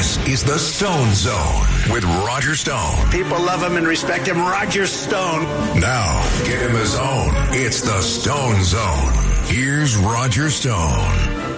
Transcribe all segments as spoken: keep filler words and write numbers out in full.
This is the Stone Zone with Roger Stone. People love him and respect him. Roger Stone. Now, get in the zone. It's the Stone Zone. Here's Roger Stone.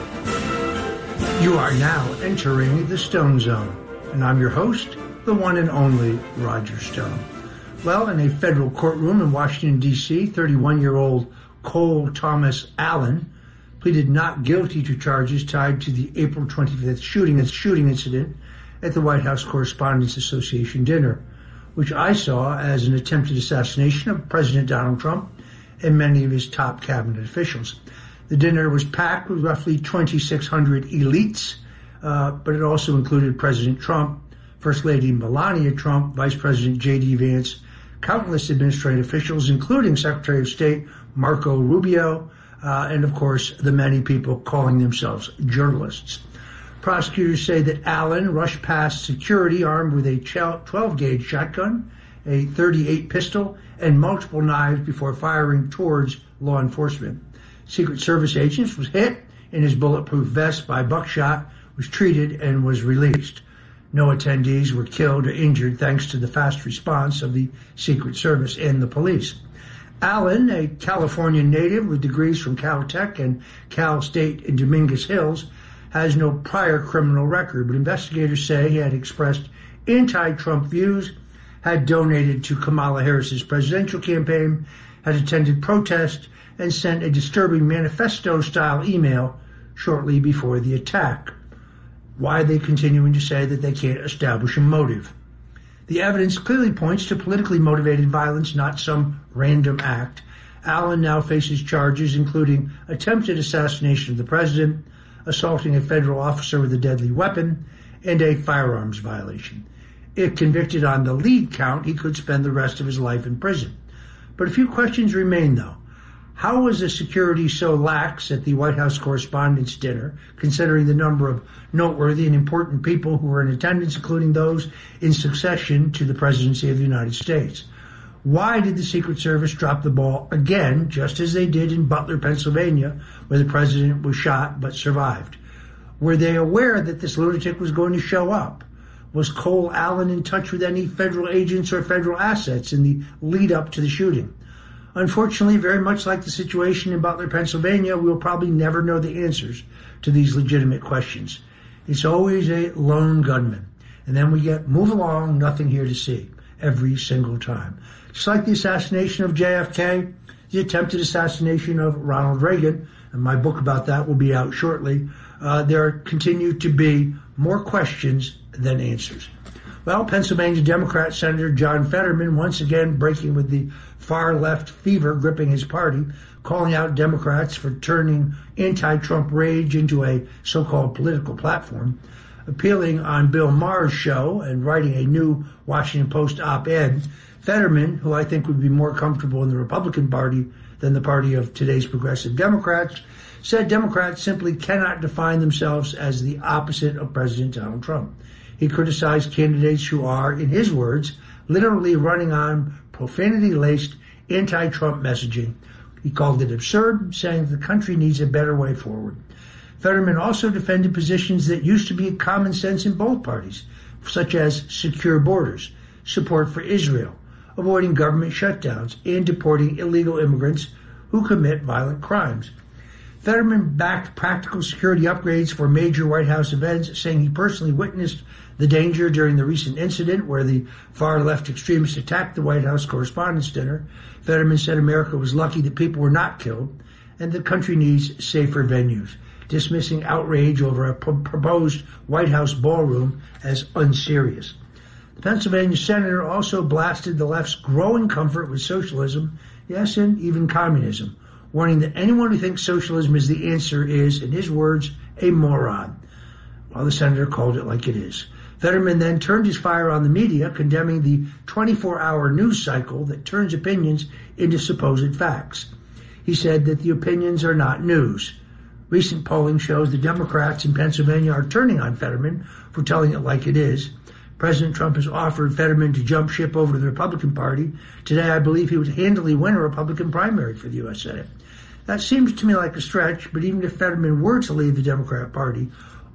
You are now entering the Stone Zone, and I'm your host, the one and only Roger Stone. Well, in a federal courtroom in Washington, D C, thirty-one-year-old Cole Thomas Allen pleaded not guilty to charges tied to the April twenty-fifth shooting, shooting incident at the White House Correspondents Association dinner, which I saw as an attempted assassination of President Donald Trump and many of his top cabinet officials. The dinner was packed with roughly twenty-six hundred elites, uh, but it also included President Trump, First Lady Melania Trump, Vice President J D Vance, countless administrative officials, including Secretary of State Marco Rubio, uh, and of course the many people calling themselves journalists. Prosecutors say that Allen rushed past security armed with a twelve-gauge shotgun, a thirty-eight pistol, and multiple knives before firing towards law enforcement. Secret Service agents was hit in his bulletproof vest by buckshot, was treated, and was released. No attendees were killed or injured thanks to the fast response of the Secret Service and the police. Allen, a California native with degrees from Caltech and Cal State in Dominguez Hills, has no prior criminal record, but investigators say he had expressed anti-Trump views, had donated to Kamala Harris's presidential campaign, had attended protests, and sent a disturbing manifesto-style email shortly before the attack. Why are they continuing to say that they can't establish a motive? The evidence clearly points to politically motivated violence, not some random act. Allen now faces charges including attempted assassination of the president, assaulting a federal officer with a deadly weapon, and a firearms violation. If convicted on the lead count, he could spend the rest of his life in prison. But a few questions remain, though. How was the security so lax at the White House Correspondents' dinner, considering the number of noteworthy and important people who were in attendance, including those in succession to the presidency of the United States? Why did the Secret Service drop the ball again, just as they did in Butler, Pennsylvania, where the president was shot but survived? Were they aware that this lunatic was going to show up? Was Cole Allen in touch with any federal agents or federal assets in the lead-up to the shooting? Unfortunately, very much like the situation in Butler, Pennsylvania, we'll probably never know the answers to these legitimate questions. It's always a lone gunman. And then we get, move along, nothing here to see, every single time. Just like the assassination of J F K, the attempted assassination of Ronald Reagan, and my book about that will be out shortly, uh, there continue to be more questions than answers. Well, Pennsylvania Democrat Senator John Fetterman once again breaking with the far-left fever gripping his party, calling out Democrats for turning anti-Trump rage into a so-called political platform, appealing on Bill Maher's show and writing a new Washington Post op-ed. Fetterman, who I think would be more comfortable in the Republican Party than the party of today's progressive Democrats, said Democrats simply cannot define themselves as the opposite of President Donald Trump. He criticized candidates who are, in his words, literally running on profanity-laced anti-Trump messaging. He called it absurd, saying the country needs a better way forward. Fetterman also defended positions that used to be common sense in both parties, such as secure borders, support for Israel, avoiding government shutdowns, and deporting illegal immigrants who commit violent crimes. Fetterman backed practical security upgrades for major White House events, saying he personally witnessed the danger during the recent incident where the far-left extremists attacked the White House Correspondents' Dinner. Fetterman said America was lucky that people were not killed and the country needs safer venues, dismissing outrage over a pro- proposed White House ballroom as unserious. The Pennsylvania senator also blasted the left's growing comfort with socialism, yes, and even communism, warning that anyone who thinks socialism is the answer is, in his words, a moron, while the senator called it like it is. Fetterman then turned his fire on the media, condemning the twenty-four hour news cycle that turns opinions into supposed facts. He said that the opinions are not news. Recent polling shows the Democrats in Pennsylvania are turning on Fetterman for telling it like it is. President Trump has offered Fetterman to jump ship over to the Republican Party. Today, I believe he would handily win a Republican primary for the U S Senate. That seems to me like a stretch, but even if Fetterman were to leave the Democrat Party,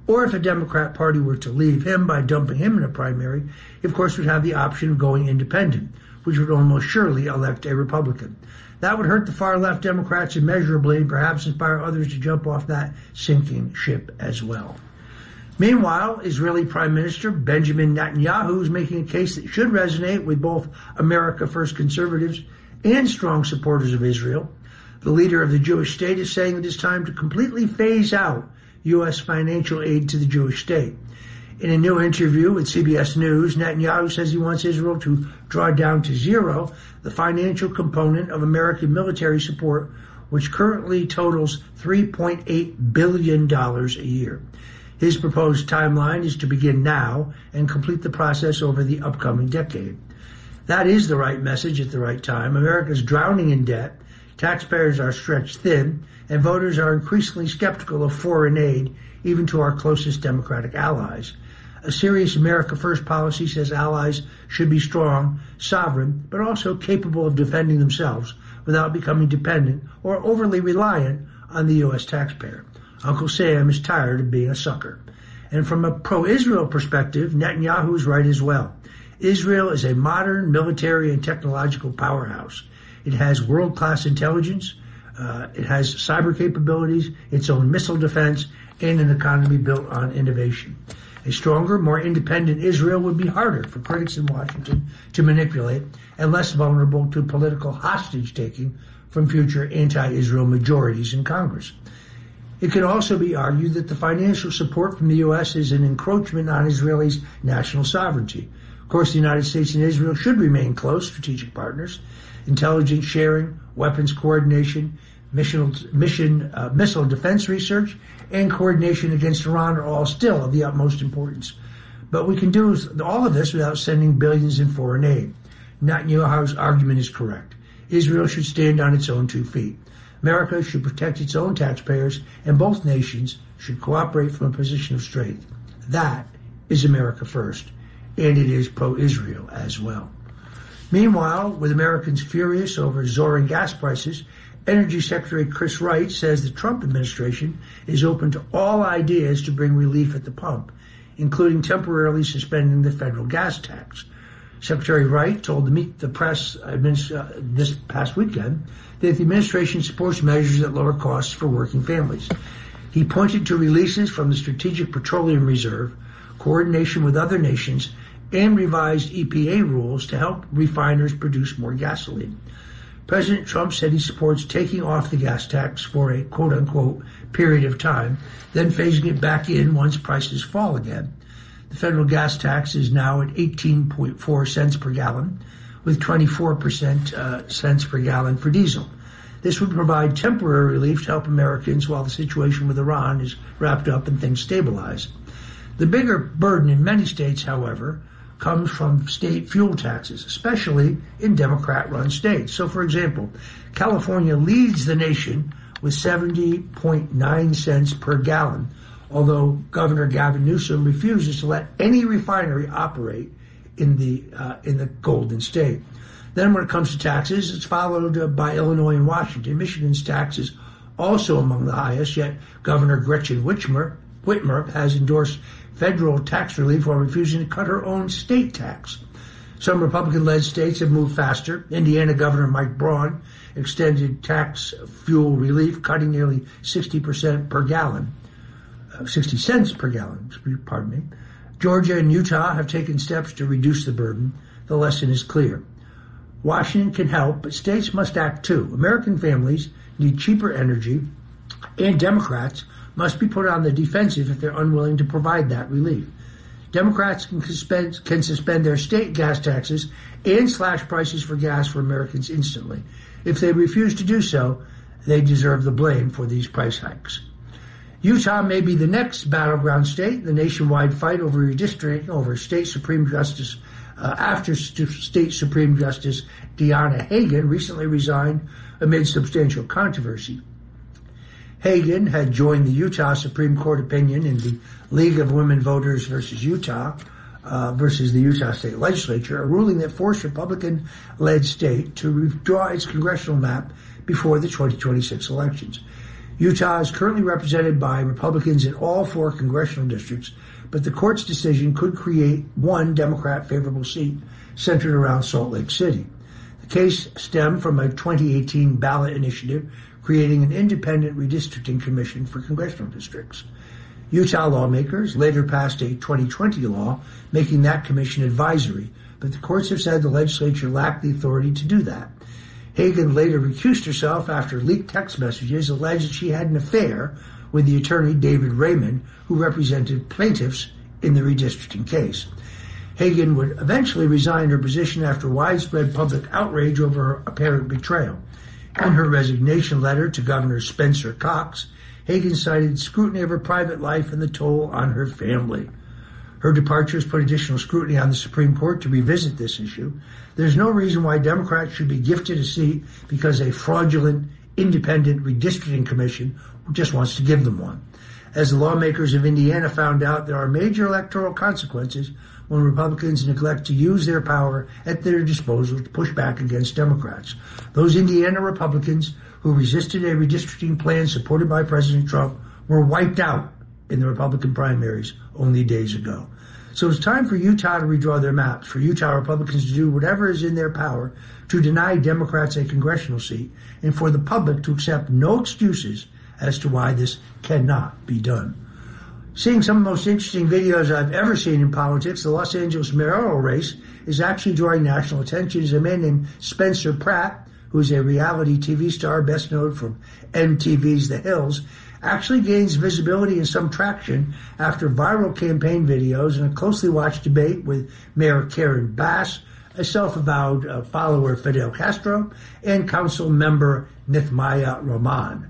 Or if a Democrat Party were to leave him by dumping him in a primary, he of course would have the option of going independent, which would almost surely elect a Republican. That would hurt the far-left Democrats immeasurably and perhaps inspire others to jump off that sinking ship as well. Meanwhile, Israeli Prime Minister Benjamin Netanyahu is making a case that should resonate with both America First conservatives and strong supporters of Israel. The leader of the Jewish state is saying it is time to completely phase out U S financial aid to the Jewish state. In a new interview with C B S News, Netanyahu says he wants Israel to draw down to zero the financial component of American military support, which currently totals three point eight billion dollars a year. His proposed timeline is to begin now and complete the process over the upcoming decade. That is the right message at the right time. America is drowning in debt, taxpayers are stretched thin, and voters are increasingly skeptical of foreign aid, even to our closest Democratic allies. A serious America First policy says allies should be strong, sovereign, but also capable of defending themselves without becoming dependent or overly reliant on the U S taxpayer. Uncle Sam is tired of being a sucker. And from a pro-Israel perspective, Netanyahu is right as well. Israel is a modern military and technological powerhouse. It has world-class intelligence, uh, it has cyber capabilities, its own missile defense, and an economy built on innovation. A stronger, more independent Israel would be harder for critics in Washington to manipulate and less vulnerable to political hostage-taking from future anti-Israel majorities in Congress. It could also be argued that the financial support from the U S is an encroachment on Israelis' national sovereignty. Of course, the United States and Israel should remain close strategic partners. Intelligence sharing, weapons coordination, mission, mission uh, missile defense research, and coordination against Iran are all still of the utmost importance. But we can do all of this without sending billions in foreign aid. Netanyahu's argument is correct. Israel should stand on its own two feet. America should protect its own taxpayers, and both nations should cooperate from a position of strength. That is America First, and it is pro-Israel as well. Meanwhile, with Americans furious over soaring gas prices, Energy Secretary Chris Wright says the Trump administration is open to all ideas to bring relief at the pump, including temporarily suspending the federal gas tax. Secretary Wright told the Meet the Press uh, this past weekend that the administration supports measures that lower costs for working families. He pointed to releases from the Strategic Petroleum Reserve, coordination with other nations, and revised E P A rules to help refiners produce more gasoline. President Trump said he supports taking off the gas tax for a quote-unquote period of time, then phasing it back in once prices fall again. The federal gas tax is now at eighteen point four cents per gallon, with twenty-four percent uh, cents per gallon for diesel. This would provide temporary relief to help Americans while the situation with Iran is wrapped up and things stabilize. The bigger burden in many states, however, comes from state fuel taxes, especially in Democrat-run states. So, for example, California leads the nation with seventy point nine cents per gallon, although Governor Gavin Newsom refuses to let any refinery operate in the uh, in the Golden State. Then when it comes to taxes, it's followed uh, by Illinois and Washington. Michigan's taxes also among the highest, yet Governor Gretchen Whitmer, Whitmer has endorsed federal tax relief while refusing to cut her own state tax. Some Republican-led states have moved faster. Indiana Governor Mike Braun extended tax fuel relief, cutting nearly sixty percent per gallon. sixty cents per gallon, pardon me. Georgia and Utah have taken steps to reduce the burden. The lesson is clear. Washington can help, but states must act too. American families need cheaper energy, and Democrats must be put on the defensive if they're unwilling to provide that relief. Democrats can suspend, can suspend their state gas taxes and slash prices for gas for Americans instantly. If they refuse to do so, they deserve the blame for these price hikes. Utah may be the next battleground state. The nationwide fight over redistricting over state Supreme Justice uh, after St- State Supreme Justice Deanna Hagan recently resigned amid substantial controversy. Hagan had joined the Utah Supreme Court opinion in the League of Women Voters versus Utah uh, versus the Utah State Legislature, a ruling that forced Republican-led state to withdraw its congressional map before the twenty twenty-six elections. Utah is currently represented by Republicans in all four congressional districts, but the court's decision could create one Democrat-favorable seat centered around Salt Lake City. The case stemmed from a twenty eighteen ballot initiative creating an independent redistricting commission for congressional districts. Utah lawmakers later passed a twenty twenty law making that commission advisory, but the courts have said the legislature lacked the authority to do that. Hagan later recused herself after leaked text messages alleged that she had an affair with the attorney David Raymond, who represented plaintiffs in the redistricting case. Hagan would eventually resign her position after widespread public outrage over her apparent betrayal. In her resignation letter to Governor Spencer Cox, Hagan cited scrutiny of her private life and the toll on her family. Her departure has put additional scrutiny on the Supreme Court to revisit this issue. There's no reason why Democrats should be gifted a seat because a fraudulent, independent redistricting commission just wants to give them one. As the lawmakers of Indiana found out, there are major electoral consequences when Republicans neglect to use their power at their disposal to push back against Democrats. Those Indiana Republicans who resisted a redistricting plan supported by President Trump were wiped out in the Republican primaries only days ago. So it's time for Utah to redraw their maps, for Utah Republicans to do whatever is in their power to deny Democrats a congressional seat, and for the public to accept no excuses as to why this cannot be done. Seeing some of the most interesting videos I've ever seen in politics, the Los Angeles mayoral race is actually drawing national attention as a man named Spencer Pratt, who is a reality T V star best known from M T V's The Hills, actually gains visibility and some traction after viral campaign videos and a closely watched debate with Mayor Karen Bass, a self-avowed uh, follower of Fidel Castro, and council member Nithmaya Rahman.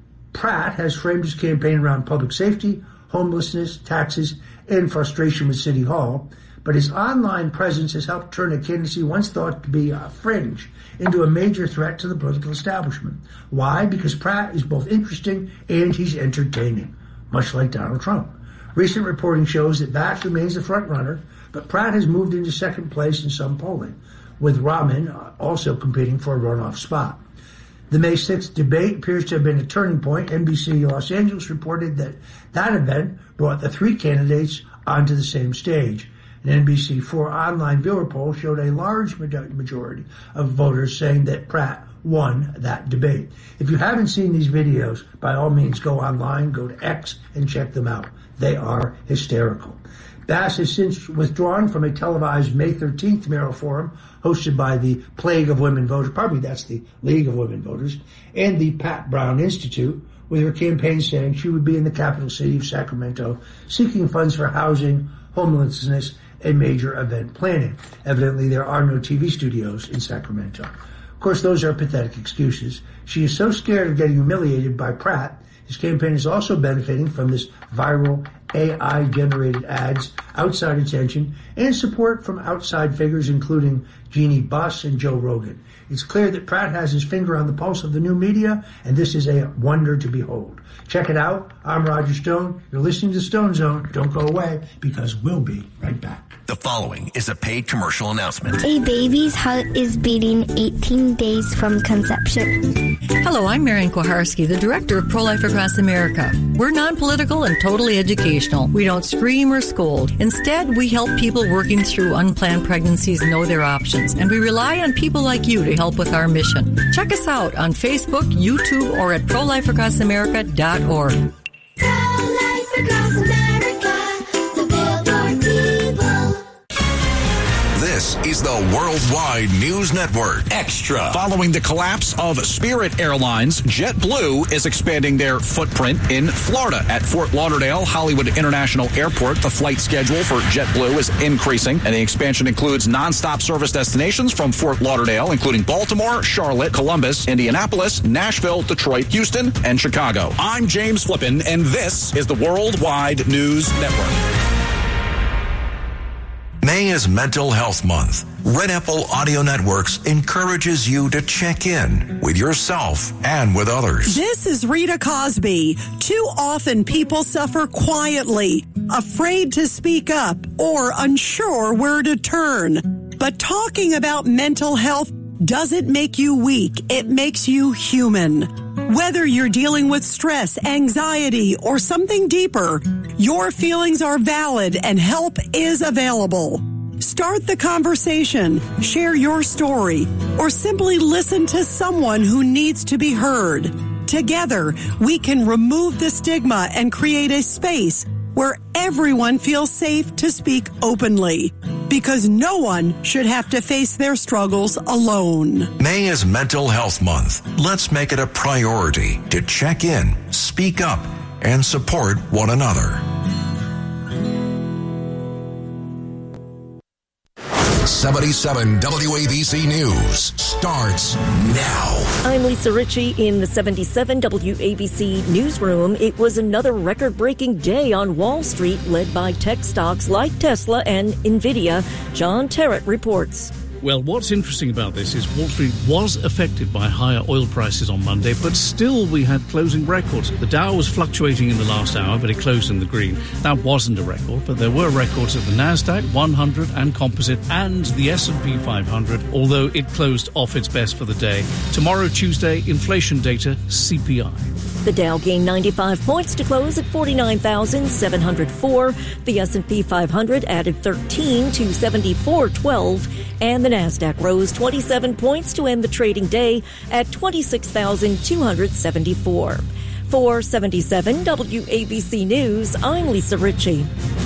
Pratt has framed his campaign around public safety, homelessness, taxes, and frustration with City Hall, but his online presence has helped turn a candidacy once thought to be a fringe into a major threat to the political establishment. Why? Because Pratt is both interesting and he's entertaining, much like Donald Trump. Recent reporting shows that Bass remains the front runner, but Pratt has moved into second place in some polling, with Rahman also competing for a runoff spot. The May sixth debate appears to have been a turning point. N B C Los Angeles reported that that event brought the three candidates onto the same stage. An N B C four online viewer poll showed a large majority of voters saying that Pratt won that debate. If you haven't seen these videos, by all means go online, go to X, and check them out. They are hysterical. Bass has since withdrawn from a televised May thirteenth mayoral forum hosted by the Plague of Women Voters, probably that's the League of Women Voters, and the Pat Brown Institute, with her campaign saying she would be in the capital city of Sacramento seeking funds for housing, homelessness, and major event planning. Evidently, there are no T V studios in Sacramento. Of course, those are pathetic excuses. She is so scared of getting humiliated by Pratt. His campaign is also benefiting from this viral A I-generated ads, outside attention, and support from outside figures including Jeannie Buss and Joe Rogan. It's clear that Pratt has his finger on the pulse of the new media, and this is a wonder to behold. Check it out. I'm Roger Stone. You're listening to Stone Zone. Don't go away, because we'll be right back. The following is a paid commercial announcement. A baby's heart is beating eighteen days from conception. Hello, I'm Marian Kuharski, the director of Pro-Life Across America. We're non-political and totally educational. We don't scream or scold. Instead, we help people working through unplanned pregnancies know their options, and we rely on people like you to help with our mission. Check us out on Facebook, YouTube, or at pro life across america dot org. Pro-Life Across America, the Billboard people. This is the Worldwide News Network Extra. Following the collapse of Spirit Airlines, JetBlue is expanding their footprint in Florida. At Fort Lauderdale Hollywood International Airport, the flight schedule for JetBlue is increasing, and the expansion includes nonstop service destinations from Fort Lauderdale, including Baltimore, Charlotte, Columbus, Indianapolis, Nashville, Detroit, Houston, and Chicago. I'm James Flippin, and this is the Worldwide News Network. May is Mental Health Month. Red Apple Audio Networks encourages you to check in with yourself and with others. This is Rita Cosby. Too often people suffer quietly, afraid to speak up or unsure where to turn. But talking about mental health doesn't make you weak. It makes you human. Whether you're dealing with stress, anxiety, or something deeper, your feelings are valid and help is available. Start the conversation, share your story, or simply listen to someone who needs to be heard. Together, we can remove the stigma and create a space where everyone feels safe to speak openly, because no one should have to face their struggles alone. May is Mental Health Month. Let's make it a priority to check in, speak up, and support one another. seventy-seven W A B C News starts now. I'm Lisa Ritchie in the seventy-seven W A B C newsroom. It was another record-breaking day on Wall Street, led by tech stocks like Tesla and Nvidia. John Terrett reports. Well, what's interesting about this is Wall Street was affected by higher oil prices on Monday, but still we had closing records. The Dow was fluctuating in the last hour, but it closed in the green. That wasn't a record, but there were records of the Nasdaq one hundred and Composite and the S and P five hundred, although it closed off its best for the day. Tomorrow, Tuesday, inflation data, C P I. The Dow gained ninety-five points to close at forty-nine thousand seven hundred four. The S and P five hundred added thirteen to seventy-four twelve. And the Nasdaq rose twenty-seven points to end the trading day at twenty-six thousand two hundred seventy-four. For seventy-seven W A B C News, I'm Lisa Ritchie.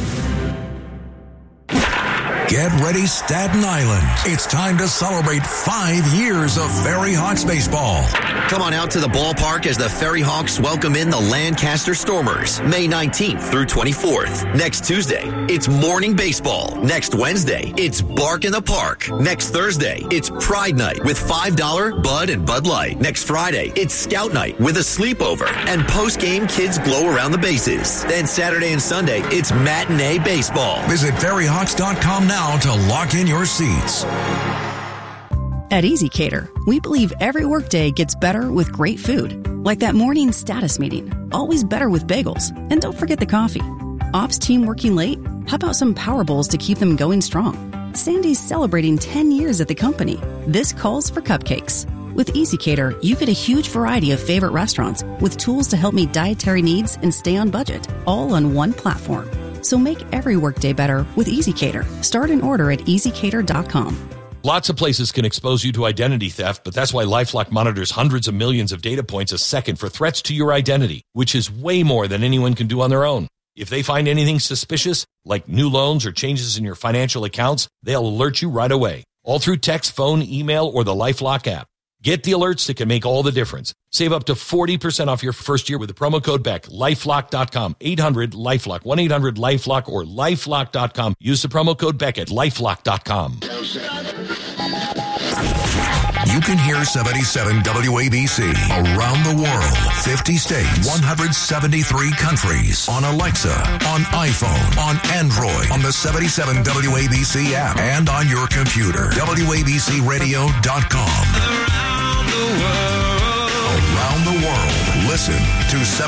Get ready, Staten Island. It's time to celebrate five years of Ferry Hawks baseball. Come on out to the ballpark as the Ferry Hawks welcome in the Lancaster Stormers, May nineteenth through twenty-fourth. Next Tuesday, it's morning baseball. Next Wednesday, it's Bark in the Park. Next Thursday, it's Pride Night with five dollars Bud and Bud Light. Next Friday, it's Scout Night with a sleepover and post-game kids glow around the bases. Then Saturday and Sunday, it's matinee baseball. Visit ferry hawks dot com now to lock in your seats. At EasyCater, we believe every workday gets better with great food. Like that morning status meeting, always better with bagels. And don't forget the coffee. Ops team working late? How about some Power Bowls to keep them going strong? Sandy's celebrating ten years at the company. This calls for cupcakes. With EasyCater, you get a huge variety of favorite restaurants with tools to help meet dietary needs and stay on budget, all on one platform. So make every workday better with EasyCater. Start an order at easy cater dot com. Lots of places can expose you to identity theft, but that's why LifeLock monitors hundreds of millions of data points a second for threats to your identity, which is way more than anyone can do on their own. If they find anything suspicious, like new loans or changes in your financial accounts, they'll alert you right away, all through text, phone, email, or the LifeLock app. Get the alerts that can make all the difference. Save up to forty percent off your first year with the promo code Beck. lifelock dot com, eight hundred LifeLock, one eight hundred LifeLock, or lifelock dot com. Use the promo code Beck at lifelock dot com. You can hear seventy-seven W A B C around the world, fifty states, one hundred seventy-three countries, on Alexa, on iPhone, on Android, on the seventy-seven W A B C app, and on your computer. W A B C radio dot com. Around the world. Around the world. Listen to